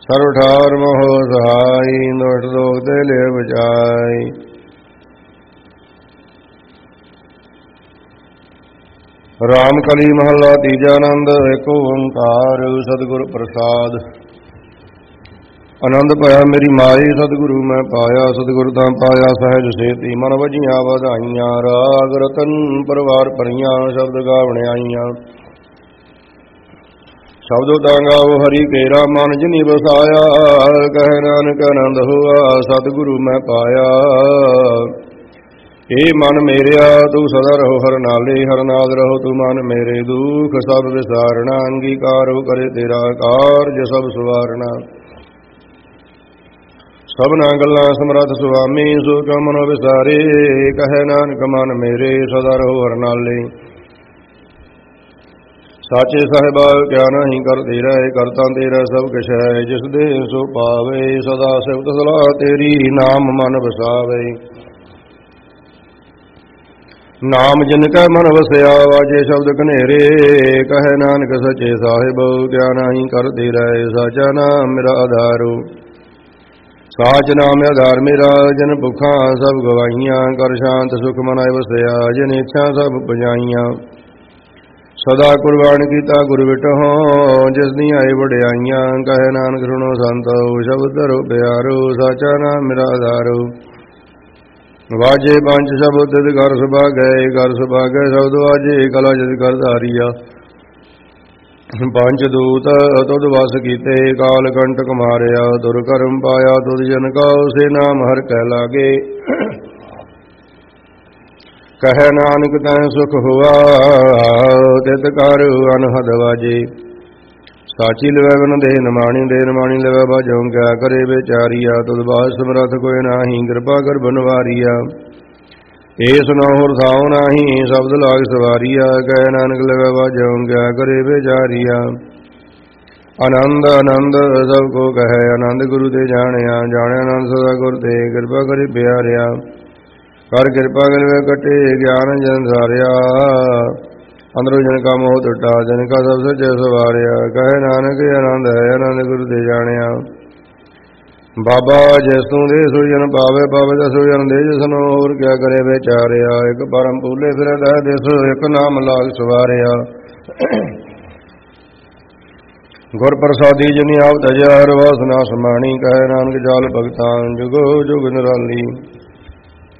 ਸਰਵ ਠਾਰ ਮੋਹ ਸਹਾਈ, ਦੁਸ਼ਟ ਦੋਖ ਤੇ ਲੈ ਬਚਾਈ। ਰਾਮ ਕਲੀ ਮਹੱਲਾ ਤੀਜਾ। ਆਨੰਦ ਏਕ ਓੰਕਾਰ ਸਤਿਗੁਰ ਪ੍ਰਸਾਦ। ਆਨੰਦ ਪਾਇਆ ਮੇਰੀ ਮਾਈ, ਸਤਿਗੁਰੂ ਮੈਂ ਪਾਇਆ। ਸਤਿਗੁਰ ਤਾਂ ਪਾਇਆ ਸਹਿਜ ਸੇਤੀ, ਮਨ ਵਜੀਆਂ ਵਧਾਈਆਂ। ਰਾਗ ਰਤਨ ਪਰਵਾਰ ਭਰੀਆਂ, ਸ਼ਬਦ ਗਾਵਣ ਆਈਆਂ। ਸ਼ਬਦੋ ਤਾਂ ਗਾਵੋ ਹਰੀ ਕੇਰਾ, ਮਨ ਜਿਨੀ ਵਸਾਇਆ। ਕਹਿ ਨਾਨਕ ਆਨੰਦ ਹੋਆ, ਸਤਿਗੁਰੂ ਮੈਂ ਪਾਇਆ। ਏ ਮਨ ਮੇਰਿਆ ਤੂੰ ਸਦਾ ਰਹੋ ਹਰ ਨਾਲੇ, ਹਰ ਨਾਲ ਰਹੋ ਤੂੰ ਮਨ ਮੇਰੇ। ਦੁਖ ਸਭ ਵਿਸਾਰਣਾ, ਅੰਗੀਕਾਰੋ ਕਰੇ ਤੇਰਾ ਕਾਰਜ ਸਭ ਸਵਾਰਣਾ। ਸਭਨਾ ਗੱਲਾਂ ਸਮਰੱਥ ਸੁਆਮੀ, ਸੋ ਕਿਉ ਮਨੋ ਵਿਸਾਰੇ। ਕਹੈ ਨਾਨਕ ਮਨ ਮੇਰੇ, ਸਦਾ ਰਹੋ ਹਰ ਨਾਲੇ। ਸਾਚੇ ਸਾਹਿਬਾ ਕਿਆ ਨਹੀਂ ਕਰਤੇ ਰਹਿ, ਕਰਤਾ ਤੇਰਾ ਸਭ ਕਿਛ ਹੈ। ਜਿਸ ਦੇ ਸੋ ਪਾਵੇ, ਸਦਾ ਸਿਫਤ ਸਲਾਹ ਤੇਰੀ, ਨਾਮ ਮਨ ਵਸਾਵੇ। ਨਾਮ ਜਿਨ ਕੈ ਮਨ ਵਸਿਆ, ਵਾਜੇ ਸ਼ਬਦ ਘਨੇਰੇ। ਕਹੈ ਨਾਨਕ ਸੱਚੇ ਸਾਹਿਬ ਕਿਆ ਨਹੀਂ ਕਰਤੇ ਰਹਿ। ਸਾਚਾ ਨਾਮ ਮੇਰਾ ਆਧਾਰੋ, ਸਾਚ ਨਾਮ ਆਧਾਰ ਮੇਰਾ। ਜਿਨ ਭੁੱਖਾਂ ਸਭ ਗਵਾਈਆਂ, ਕਰ ਸ਼ਾਂਤ ਸੁਖ ਮਨ ਵਸਿਆ। ਜਿਨ ਇੱਛਾ ਸਭ ਪੁਜਾਈਆਂ, ਸਦਾ ਕੁਰਬਾਨ ਕੀਤਾ ਗੁਰ ਵਿਟਹੁ। ਜਿਸ ਦੀਆਂ ਆਏ ਵਡਿਆਈਆਂ, ਕਹੈ ਨਾਨਕ ਸੁਣੋ ਸੰਤੋ। ਸ਼ਬਦ ਧਰੋ ਪਿਆਰੋ, ਸਾਚਾ ਨਾਮ ਮੇਰਾ ਆਧਾਰੋ। ਵਾਜੇ ਪੰਜ ਸ਼ਬਦ ਤਿਤ ਘਰ ਸੁਭਾਗੈ, ਘਰ ਸੁਭਾਗੈ ਸ਼ਬਦ ਵਾਜੇ। ਕਲਾ ਜਿਤ ਕਰ ਧਾਰੀਆ, ਪੰਜ ਦੂਤ ਤੁਧ ਵਸ ਕੀਤੇ। ਕਾਲ ਕੰਟਕ ਮਾਰਿਆ, ਦੁਰ ਕਰਮ ਪਾਇਆ ਤੁਧ ਜਨ ਕਉ। ਸੇ ਨਾਮ ਹਰਿ ਕੈ ਲਾਗੇ, ਕਹੈ ਨਾਨਕ ਤੈ ਸੁਖ ਹੁਆ। ਤਿਤ ਕਰ ਅਨਹਦ ਵਾਜੇ, ਸਾਚੀ ਲਵੈ ਬਨ ਦੇ ਨਮਾਣੀ। ਦੇ ਨਮਾਣੀ ਲਵੈ ਬਾਝੋਂ ਕਿਆ ਕਰੇ ਵਿਚਾਰੀਆ। ਤੁਧ ਬਾਜ ਸਮਰੱਥ ਕੋਇ ਨਾਹੀ, ਕਿਰਪਾ ਕਰ ਬਨਵਾਰੀਆ। ਏਸ ਨੋ ਹੋਰ ਥਾਉ ਨਾਹੀ, ਸ਼ਬਦ ਲਾਗ ਸਵਾਰੀਆ। ਕਹਿ ਨਾਨਕ ਲਵੈ ਬਾਝੋਂ ਕਿਆ ਕਰੇ ਵਿਚਾਰੀਆ। ਆਨੰਦ ਆਨੰਦ ਸਭ ਕੋ ਕਹੈ, ਆਨੰਦ ਗੁਰੂ ਤੇ ਜਾਣਿਆ। ਜਾਣਿਆ ਆਨੰਦ ਸਦਾ ਗੁਰ ਤੇ, ਕਿਰਪਾ ਕਰੀ ਪਿਆਰਿਆ। ਕਰ ਕਿਰਪਾ ਕਰਿ ਕਟੇ, ਗਿਆਨ ਜਨ ਸਾਰਿਆ। ਅੰਦਰੋਂ ਜਨ ਕਾ ਮੋਹ ਟੁੱਟਾ, ਜਨ ਕਾ ਸਭ ਸੱਚੇ ਸਵਾਰਿਆ। ਕਹੈ ਨਾਨਕ ਆਨੰਦ ਹੈ, ਆਨੰਦ ਗੁਰੂ ਤੇ ਜਾਣਿਆ। ਬਾਬਾ ਜਿਸ ਤੂੰ ਦੇ ਸੋ ਜਨ ਪਾਵੇ, ਪਾਵੇ ਤਾਂ ਸੋ ਜਨ ਦੇ ਜਿਸਨੂੰ। ਹੋਰ ਕਿਆ ਕਰੇ ਵਿਚਾਰਿਆ। ਇੱਕ ਪਰਮ ਭੂਲੇ ਫਿਰਦਾ ਦਿਸ, ਇੱਕ ਨਾਮ ਲਾਗ ਸਵਾਰਿਆ। ਗੁਰ ਪ੍ਰਸਾਦੀ ਜਿਨੀ ਆਪ ਤਜਿਆ, ਹਰ ਵਾਸਨਾ ਸਮਾਣੀ। ਕਹੈ ਨਾਨਕ ਜਾਲ ਭਗਤਾਨ, ਜੁਗੋ ਜੁਗ ਨਿਰਾਲੀ।